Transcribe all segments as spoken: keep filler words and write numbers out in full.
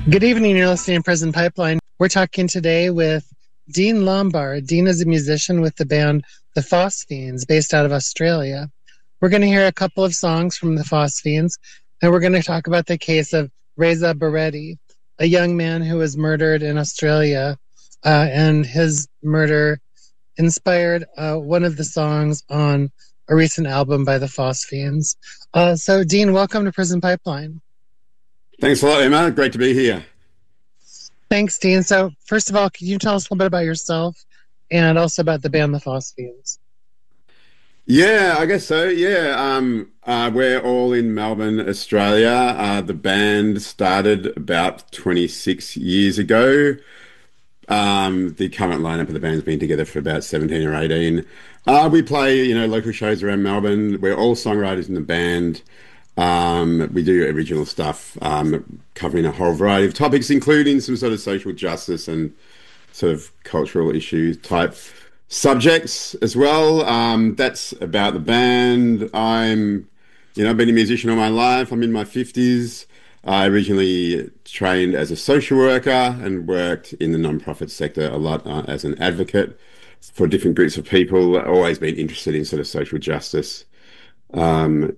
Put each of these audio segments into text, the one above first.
Good evening. You're listening to Prison Pipeline. We're talking today with Dean Lombard. Dean is a musician with the band The Phosphines, based out of Australia. We're going to hear a couple of songs from The Phosphines, and we're going to talk about the case of Reza Bareti, a young man who was murdered in Australia, uh, and his murder inspired uh, one of the songs on a recent album by The Phosphines. Uh, so, Dean, welcome to Prison Pipeline. Thanks a lot, Emma. Great to be here. Thanks, Dean. So, first of all, can you tell us a little bit about yourself and also about the band The Phosphines? Yeah, I guess so. Yeah, um, uh, we're all in Melbourne, Australia. Uh, the band started about twenty-six years ago. Um, the current lineup of the band's been together for about seventeen or eighteen. Uh, we play, you know, local shows around Melbourne. We're all songwriters in the band. Um, we do original stuff, um, covering a whole variety of topics, including some sort of social justice and sort of cultural issues type subjects as well. Um, that's about the band. I'm, you know, I've been a musician all my life. I'm in my fifties. I originally trained as a social worker and worked in the non-profit sector a lot uh, as an advocate for different groups of people. I've always been interested in sort of social justice, um,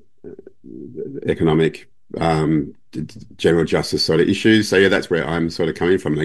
economic, um, general justice sort of issues. So yeah, that's where I'm sort of coming from. And